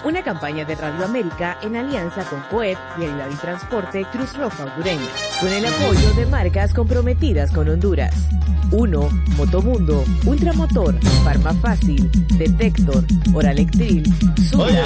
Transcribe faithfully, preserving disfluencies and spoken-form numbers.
Una campaña de Radio América en alianza con COEP, Vialidad y Transporte Cruz Roja Hondureña, con el apoyo de marcas comprometidas con Honduras. uno. Motomundo, Ultramotor, Farmafácil, Detector, Oralectril, Sura.